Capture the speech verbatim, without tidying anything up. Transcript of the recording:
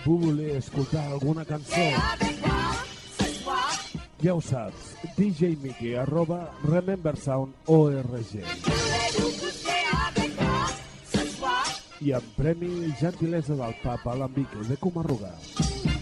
tu voler escoltar alguna cançó, ja ho saps, djmickey arroba remembersound.org. I en premi gentilesa del papa l'Ambique de Comarruga.